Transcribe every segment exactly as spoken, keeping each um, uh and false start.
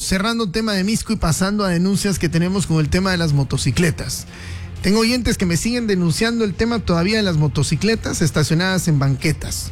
cerrando el tema de Misco y pasando a denuncias que tenemos con el tema de las motocicletas. Tengo oyentes que me siguen denunciando el tema todavía de las motocicletas estacionadas en banquetas.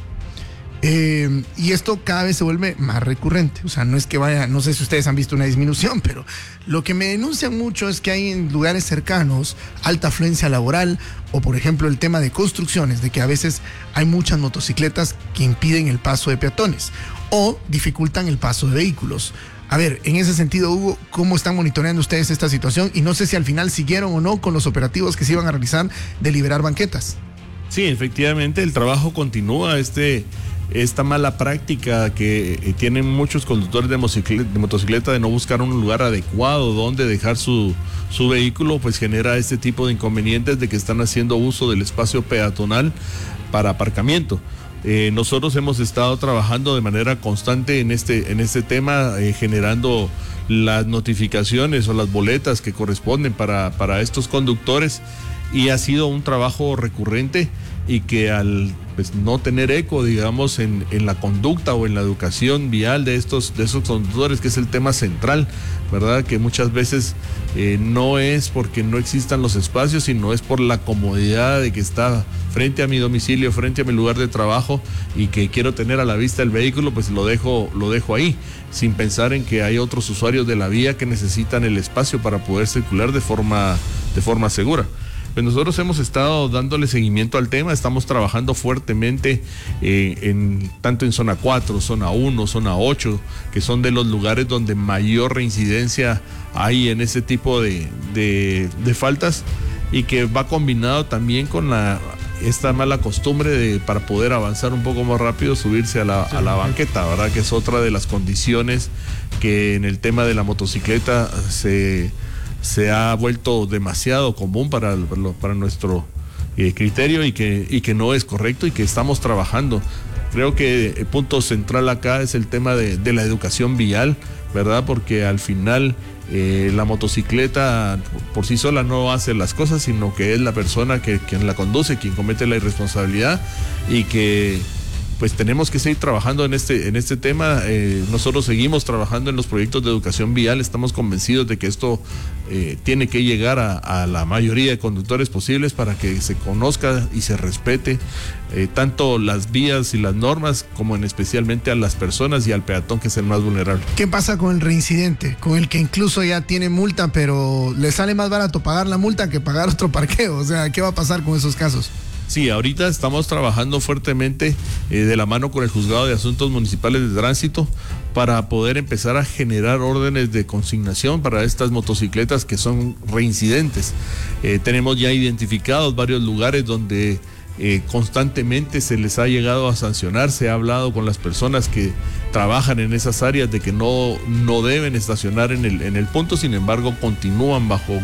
Eh, y esto cada vez se vuelve más recurrente. O sea, no es que vaya, no sé si ustedes han visto una disminución, pero lo que me denuncian mucho es que hay en lugares cercanos alta afluencia laboral, o por ejemplo el tema de construcciones, de que a veces hay muchas motocicletas que impiden el paso de peatones o dificultan el paso de vehículos. A ver, en ese sentido, Hugo, ¿cómo están monitoreando ustedes esta situación? Y no sé si al final siguieron o no con los operativos que se iban a realizar de liberar banquetas. Sí, efectivamente, el trabajo continúa. Este, esta mala práctica que eh, tienen muchos conductores de motocicleta, de motocicleta de no buscar un lugar adecuado donde dejar su, su vehículo, pues genera este tipo de inconvenientes de que están haciendo uso del espacio peatonal para aparcamiento. Eh, nosotros hemos estado trabajando de manera constante en este, en este tema, eh, generando las notificaciones o las boletas que corresponden para, para estos conductores, y ha sido un trabajo recurrente y que al pues, no tener eco, digamos, en, en la conducta o en la educación vial de estos, de esos conductores, que es el tema central, ¿verdad? Que muchas veces eh, no es porque no existan los espacios, sino es por la comodidad de que está frente a mi domicilio, frente a mi lugar de trabajo, y que quiero tener a la vista el vehículo, pues lo dejo, lo dejo ahí, sin pensar en que hay otros usuarios de la vía que necesitan el espacio para poder circular de forma, de forma segura. Pues nosotros hemos estado dándole seguimiento al tema, estamos trabajando fuertemente eh, en, tanto en zona cuatro, zona uno, zona ocho, que son de los lugares donde mayor reincidencia hay en ese tipo de, de, de faltas, y que va combinado también con la, esta mala costumbre de, para poder avanzar un poco más rápido, subirse a la, a la banqueta, ¿verdad? Que es otra de las condiciones que en el tema de la motocicleta se... se ha vuelto demasiado común para, para nuestro eh, criterio, y que, y que no es correcto, y que estamos trabajando. Creo que el punto central acá es el tema de, de la educación vial, ¿verdad? Porque al final eh, la motocicleta por sí sola no hace las cosas, sino que es la persona que, quien la conduce, quien comete la irresponsabilidad, y que pues tenemos que seguir trabajando en este, en este tema. Eh, nosotros seguimos trabajando en los proyectos de educación vial, estamos convencidos de que esto eh, tiene que llegar a, a la mayoría de conductores posibles para que se conozca y se respete eh, tanto las vías y las normas, como en especialmente a las personas y al peatón, que es el más vulnerable. ¿Qué pasa con el reincidente? Con el que incluso ya tiene multa, pero le sale más barato pagar la multa que pagar otro parqueo. O sea, ¿qué va a pasar con esos casos? Sí, ahorita estamos trabajando fuertemente eh, de la mano con el Juzgado de Asuntos Municipales de Tránsito para poder empezar a generar órdenes de consignación para estas motocicletas que son reincidentes. Eh, tenemos ya identificados varios lugares donde eh, constantemente se les ha llegado a sancionar. Se ha hablado con las personas que trabajan en esas áreas de que no, no deben estacionar en el, en el punto, sin embargo continúan bajo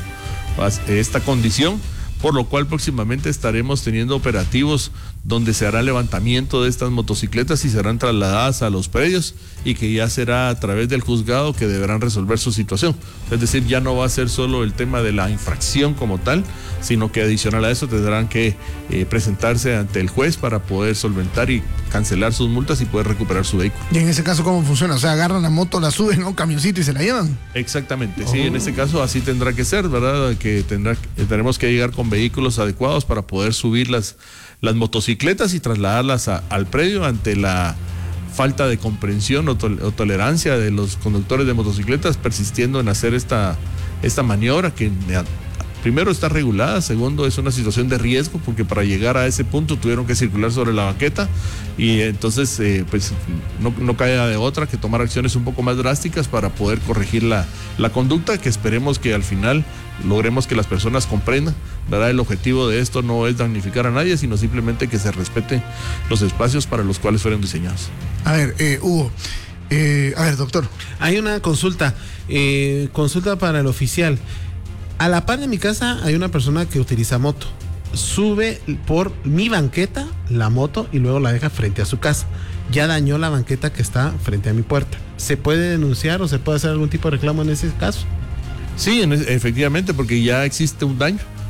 esta condición, por lo cual próximamente estaremos teniendo operativos donde se hará levantamiento de estas motocicletas y serán trasladadas a los predios, y que ya será a través del juzgado que deberán resolver su situación. Es decir, ya no va a ser solo el tema de la infracción como tal, sino que adicional a eso tendrán que eh, presentarse ante el juez para poder solventar y cancelar sus multas y poder recuperar su vehículo. ¿Y en ese caso cómo funciona? O sea, agarran la moto, la suben a un camioncito y se la llevan. Exactamente, oh. Sí, en este caso así tendrá que ser, ¿verdad? Que tendrá, tenemos que llegar con vehículos adecuados para poder subir las, las motocicletas y trasladarlas a, al predio ante la falta de comprensión o, tol- o tolerancia de los conductores de motocicletas, persistiendo en hacer esta, esta maniobra que primero está regulada, segundo es una situación de riesgo, porque para llegar a ese punto tuvieron que circular sobre la banqueta, y entonces eh, pues no, no cae de otra que tomar acciones un poco más drásticas para poder corregir la, la conducta, que esperemos que al final logremos que las personas comprendan, ¿verdad? El objetivo de esto no es damnificar a nadie, sino simplemente que se respeten los espacios para los cuales fueron diseñados. A ver, eh, Hugo, eh, a ver, doctor. Hay una consulta, eh, consulta para el oficial. A la par de mi casa hay una persona que utiliza moto. Sube por mi banqueta la moto y luego la deja frente a su casa. Ya dañó la banqueta que está frente a mi puerta. ¿Se puede denunciar o se puede hacer algún tipo de reclamo en ese caso? Sí, en, efectivamente, porque ya existe un daño.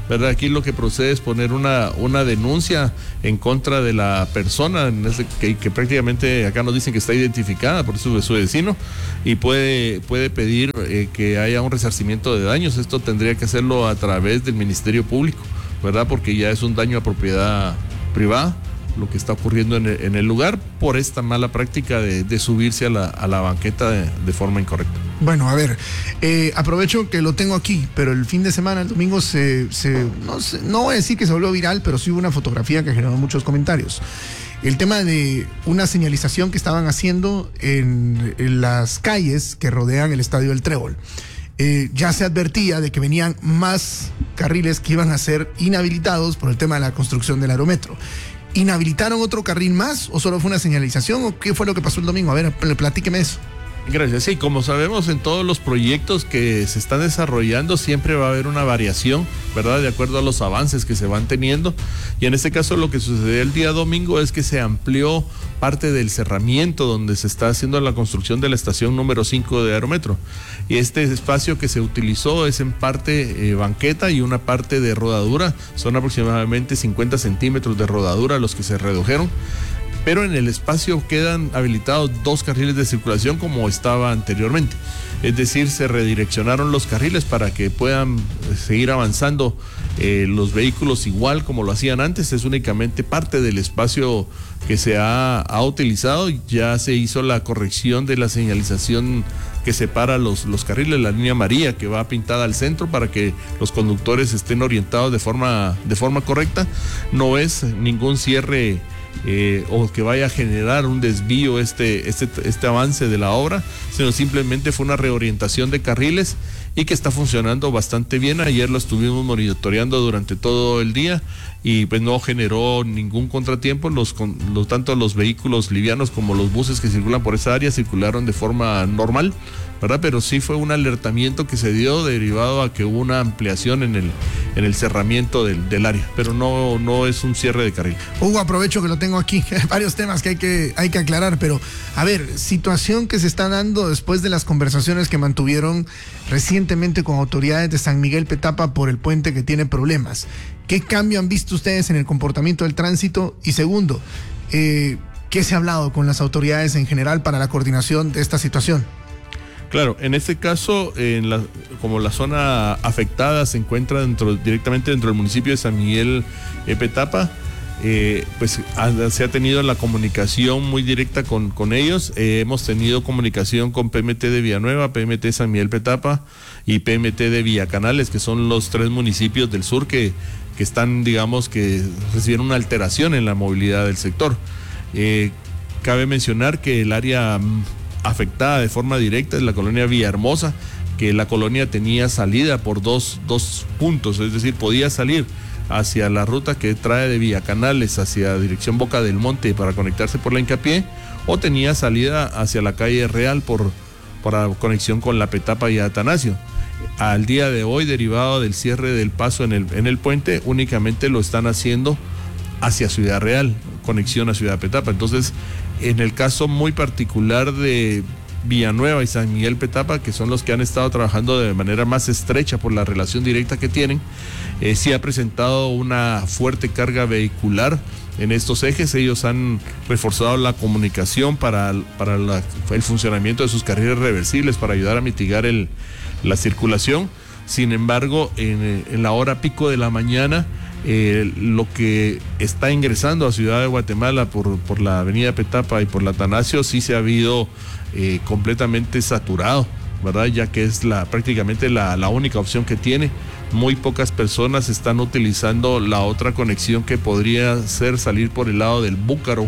¿verdad? Aquí lo que procede es poner una, una denuncia en contra de la persona en ese, que, que prácticamente acá nos dicen que está identificada por su, su vecino y puede, puede pedir eh, que haya un resarcimiento de daños. Esto tendría que hacerlo a través del Ministerio Público, ¿verdad? Porque ya es un daño a propiedad privada lo que está ocurriendo en el, en el lugar por esta mala práctica de, de subirse a la, a la banqueta de, de forma incorrecta. Bueno, a ver, eh, aprovecho que lo tengo aquí, pero el fin de semana, el domingo, se, se no, sé, no voy a decir que se volvió viral, pero sí hubo una fotografía que generó muchos comentarios. El tema de una señalización que estaban haciendo en, en las calles que rodean el Estadio del Trébol. Eh, ya se advertía de que venían más carriles que iban a ser inhabilitados por el tema de la construcción del aerometro. ¿Inhabilitaron otro carril más o solo fue una señalización o qué fue lo que pasó el domingo? A ver, platíqueme eso. Gracias. Sí, como sabemos, en todos los proyectos que se están desarrollando siempre va a haber una variación, ¿verdad? De acuerdo a los avances que se van teniendo. Y en este caso lo que sucedió el día domingo es que se amplió parte del cerramiento donde se está haciendo la construcción de la estación número cinco de Aerometro. Y este espacio que se utilizó es en parte eh, banqueta y una parte de rodadura. Son aproximadamente cincuenta centímetros de rodadura los que se redujeron. Pero en el espacio quedan habilitados dos carriles de circulación como estaba anteriormente. Es decir, se redireccionaron los carriles para que puedan seguir avanzando eh, los vehículos igual como lo hacían antes. Es únicamente parte del espacio que se ha, ha utilizado. Ya se hizo la corrección de la señalización que separa los, los carriles, la línea amarilla que va pintada al centro para que los conductores estén orientados de forma, de forma correcta. No es ningún cierre Eh, o que vaya a generar un desvío este, este, este avance de la obra, sino simplemente fue una reorientación de carriles y que está funcionando bastante bien. Ayer lo estuvimos monitoreando durante todo el día y pues no generó ningún contratiempo. Los, los, tanto los vehículos livianos como los buses que circulan por esa área circularon de forma normal, ¿verdad? Pero sí fue un alertamiento que se dio derivado a que hubo una ampliación en el, en el cerramiento del, del área, pero no, no es un cierre de carril. Hugo, aprovecho que lo tengo aquí, varios temas que hay que, hay que aclarar, pero a ver, situación que se está dando después de las conversaciones que mantuvieron recientemente con autoridades de San Miguel Petapa por el puente que tiene problemas. ¿Qué cambio han visto ustedes en el comportamiento del tránsito? Y segundo, eh, ¿qué se ha hablado con las autoridades en general para la coordinación de esta situación? Claro, en este caso, en la, como la zona afectada se encuentra dentro, directamente dentro del municipio de San Miguel eh, Petapa, eh, pues ha, se ha tenido la comunicación muy directa con, con ellos. Eh, hemos tenido comunicación con P M T de Villanueva, P M T San Miguel Petapa y P M T de Villacanales, que son los tres municipios del sur que, que están, digamos, que recibieron una alteración en la movilidad del sector. Eh, cabe mencionar que el área afectada de forma directa es la colonia Villahermosa, que la colonia tenía salida por dos, dos puntos, es decir, podía salir hacia la ruta que trae de Villacanales hacia dirección Boca del Monte para conectarse por la Hincapié, o tenía salida hacia la calle Real por, para conexión con la Petapa y Atanasio. Al día de hoy, derivado del cierre del paso en el, en el puente, únicamente lo están haciendo hacia Ciudad Real, conexión a Ciudad Petapa. Entonces, en el caso muy particular de Villanueva y San Miguel Petapa, que son los que han estado trabajando de manera más estrecha por la relación directa que tienen, eh, sí ha presentado una fuerte carga vehicular en estos ejes. Ellos han reforzado la comunicación para, para la, el funcionamiento de sus carriles reversibles para ayudar a mitigar el, la circulación. Sin embargo, en, en la hora pico de la mañana, Eh, lo que está ingresando a Ciudad de Guatemala por, por la avenida Petapa y por la Atanasio sí se ha habido eh, completamente saturado, ¿verdad? Ya que es la, prácticamente la, la única opción que tiene. Muy pocas personas están utilizando la otra conexión que podría ser salir por el lado del Búcaro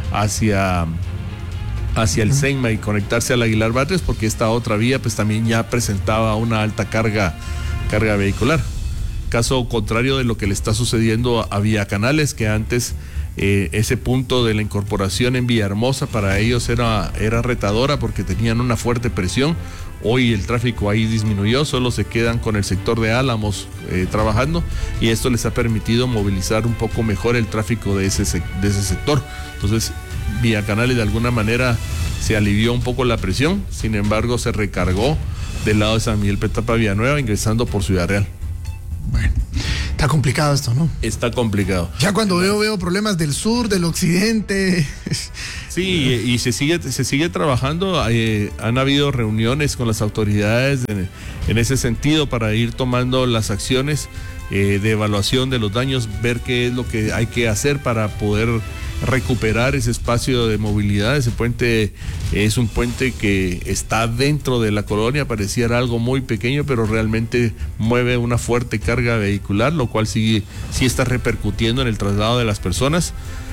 hacia, hacia el Senma y conectarse al Aguilar Batres, porque esta otra vía pues también ya presentaba una alta carga, carga vehicular. Caso contrario de lo que le está sucediendo a, a Villacanales, que antes eh, ese punto de la incorporación en Villahermosa para ellos era, era retadora porque tenían una fuerte presión. Hoy el tráfico ahí disminuyó, solo se quedan con el sector de Álamos eh, trabajando, y esto les ha permitido movilizar un poco mejor el tráfico de ese, de ese sector. Entonces, Villacanales de alguna manera se alivió un poco la presión, sin embargo se recargó del lado de San Miguel Petapa Villanueva ingresando por Ciudad Real. Bueno, está Está complicado esto, ¿no? Está complicado. Ya cuando veo, veo problemas del sur, del occidente. Sí, y, y se sigue se sigue trabajando. Eh, han habido reuniones con las autoridades en, en ese sentido para ir tomando las acciones eh, de evaluación de los daños, ver qué es lo que hay que hacer para poder recuperar ese espacio de movilidad. Ese puente es un puente que está dentro de la colonia, pareciera algo muy pequeño, pero realmente mueve una fuerte carga vehicular, lo cual sí, sí está repercutiendo en el traslado de las personas.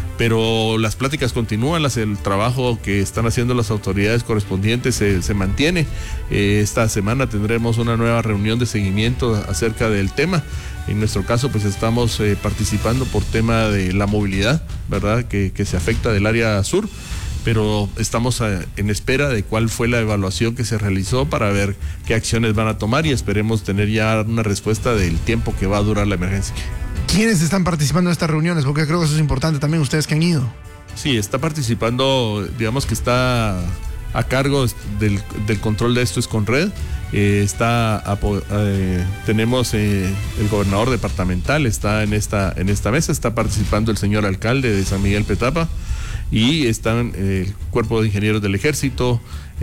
Pero las pláticas continúan, las, el trabajo que están haciendo las autoridades correspondientes se, se mantiene. Eh, esta semana tendremos una nueva reunión de seguimiento acerca del tema. En nuestro caso, pues estamos eh, participando por tema de la movilidad, ¿verdad? Que, que se afecta del área sur, pero estamos a, en espera de cuál fue la evaluación que se realizó para ver qué acciones van a tomar y esperemos tener ya una respuesta del tiempo que va a durar la emergencia. ¿Quiénes están participando en estas reuniones? Porque creo que eso es importante también, ustedes que han ido. Sí, está participando, digamos que está a cargo del, del control de esto es Conred. Eh, está eh, tenemos eh, el gobernador departamental está en esta en esta mesa, está participando el señor alcalde de San Miguel Petapa y están eh, el cuerpo de ingenieros del ejército,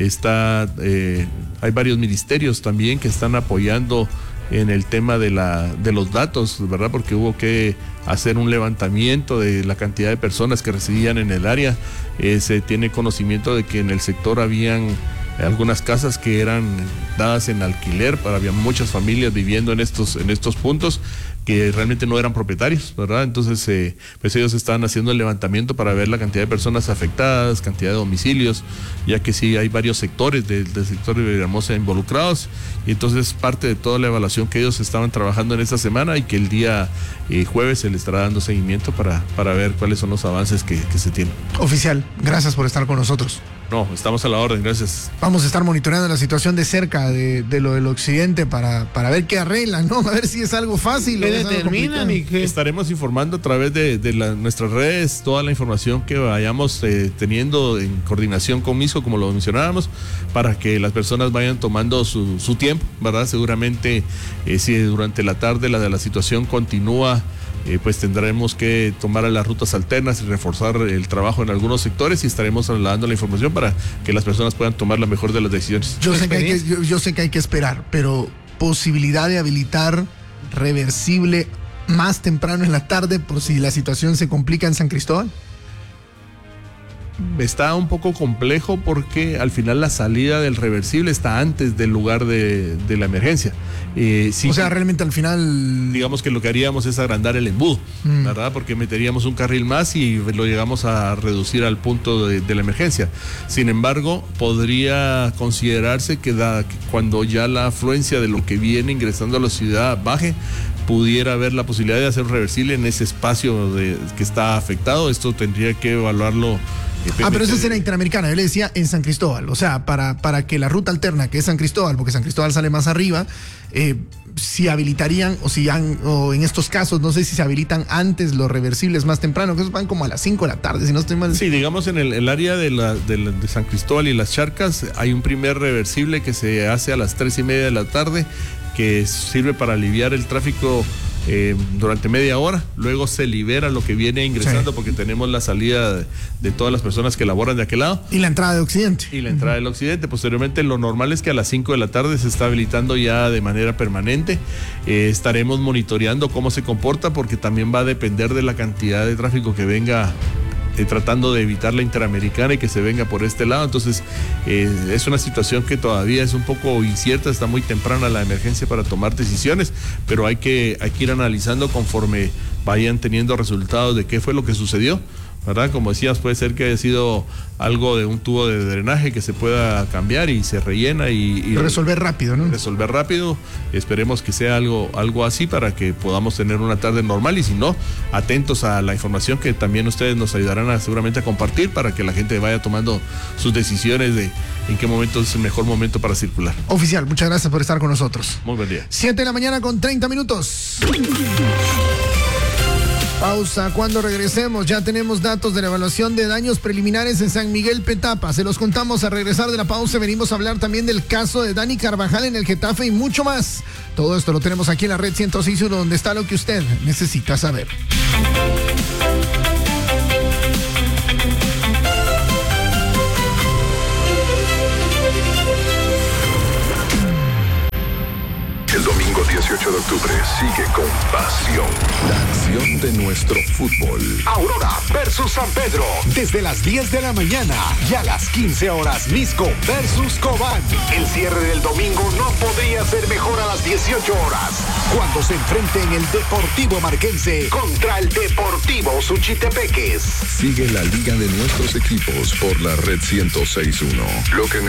está eh, hay varios ministerios también que están apoyando en el tema de la de los datos, ¿verdad? Porque hubo que hacer un levantamiento de la cantidad de personas que residían en el área. Eh, se tiene conocimiento de que en el sector habían algunas casas que eran dadas en alquiler, para había muchas familias viviendo en estos en estos puntos que realmente no eran propietarios, ¿verdad? Entonces, eh, pues ellos estaban haciendo el levantamiento para ver la cantidad de personas afectadas, cantidad de domicilios, ya que sí hay varios sectores del, del sector de Villahermosa involucrados, y entonces parte de toda la evaluación que ellos estaban trabajando en esta semana y que el día eh, jueves se le estará dando seguimiento para, para ver cuáles son los avances que, que se tienen. Oficial, gracias por estar con nosotros. No, estamos a la orden, gracias. Vamos a estar monitoreando la situación de cerca de, de lo del occidente para, para ver qué arreglan, ¿no? A ver si es algo fácil. ¿Qué determina, mi jefe? Estaremos informando a través de, de la, nuestras redes toda la información que vayamos eh, teniendo en coordinación con MISCO, como lo mencionábamos, para que las personas vayan tomando su, su tiempo, ¿verdad? Seguramente eh, si durante la tarde la de la situación continúa, Eh, pues tendremos que tomar las rutas alternas y reforzar el trabajo en algunos sectores y estaremos trasladando la información para que las personas puedan tomar la mejor de las decisiones. Yo sé que hay que, yo, yo sé que hay que esperar, pero posibilidad de habilitar reversible más temprano en la tarde por si la situación se complica en San Cristóbal. Está un poco complejo porque al final la salida del reversible está antes del lugar de, de la emergencia. Eh, sí, o sea, realmente al final... Digamos que lo que haríamos es agrandar el embudo, mm. ¿verdad? Porque meteríamos un carril más y lo llegamos a reducir al punto de, de la emergencia. Sin embargo, podría considerarse que, da, que cuando ya la afluencia de lo que viene ingresando a la ciudad baje, pudiera haber la posibilidad de hacer un reversible en ese espacio de, que está afectado. Esto tendría que evaluarlo. Ah, pero eso es en la Interamericana, yo le decía en San Cristóbal, o sea, para, para que la ruta alterna, que es San Cristóbal, porque San Cristóbal sale más arriba, eh, si habilitarían, o si han, o en estos casos, no sé si se habilitan antes los reversibles más temprano, que esos van como a las cinco de la tarde, si no estoy mal. Sí, digamos en el, el área de, la, de, la, de San Cristóbal y las Charcas, hay un primer reversible que se hace a las tres y media de la tarde, que sirve para aliviar el tráfico Eh, durante media hora, luego se libera lo que viene ingresando, sí, porque tenemos la salida de, de todas las personas que laboran de aquel lado. Y la entrada de Occidente. Y la entrada del Occidente. Posteriormente, lo normal es que a las cinco de la tarde se está habilitando ya de manera permanente. Eh, estaremos monitoreando cómo se comporta, porque también va a depender de la cantidad de tráfico que venga, Eh, tratando de evitar la Interamericana y que se venga por este lado. Entonces eh, es una situación que todavía es un poco incierta, está muy temprana la emergencia para tomar decisiones, pero hay que, hay que ir analizando conforme vayan teniendo resultados de qué fue lo que sucedió, ¿verdad? Como decías, puede ser que haya sido algo de un tubo de drenaje que se pueda cambiar y se rellena y, y resolver rápido, ¿no? Resolver rápido. Esperemos que sea algo, algo así para que podamos tener una tarde normal, y si no, atentos a la información que también ustedes nos ayudarán a, seguramente a compartir, para que la gente vaya tomando sus decisiones de en qué momento es el mejor momento para circular. Oficial, muchas gracias por estar con nosotros. Muy buen día. siete de la mañana con treinta minutos. Pausa. Cuando regresemos ya tenemos datos de la evaluación de daños preliminares en San Miguel Petapa. Se los contamos a regresar de la pausa. Venimos a hablar también del caso de Dani Carvajal en el Getafe y mucho más. Todo esto lo tenemos aquí en la red ciento seis punto uno, donde está lo que usted necesita saber. El domingo dieciocho de octubre sigue con pasión la acción de nuestro fútbol. Aurora versus San Pedro, desde las diez de la mañana y a las quince horas Misco versus Cobán. El cierre del domingo no podría ser mejor a las dieciocho horas, cuando se enfrenten el Deportivo Marquense contra el Deportivo Suchitepeques. Sigue la liga de nuestros equipos por la red ciento seis punto uno. Lo que